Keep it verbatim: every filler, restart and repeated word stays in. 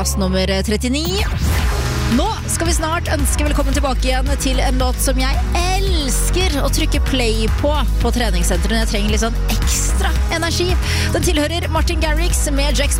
Plass nummer trettini. Nå skal vi snart ønske velkommen tilbake igjen til en låt som jeg elsker å trykke play på på treningssenteret når jeg trenger litt sånn ekstra energi. Den tilhører Martin Garrix med Jack